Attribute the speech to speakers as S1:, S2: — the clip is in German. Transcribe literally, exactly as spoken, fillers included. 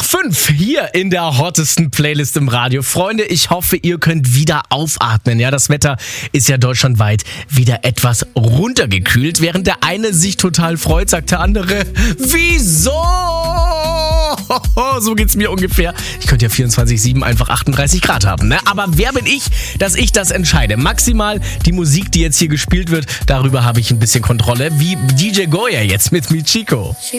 S1: fünf hier in der hottesten Playlist im Radio. Freunde, ich hoffe, ihr könnt wieder aufatmen. Ja, das Wetter ist ja deutschlandweit wieder etwas runtergekühlt. Während der eine sich total freut, sagt der andere, wieso? So geht's mir ungefähr. Ich könnte ja vierundzwanzig sieben einfach achtunddreißig Grad haben, ne? Aber wer bin ich, dass ich das entscheide? Maximal die Musik, die jetzt hier gespielt wird, darüber habe ich ein bisschen Kontrolle. Wie D J Goya jetzt mit Michiko.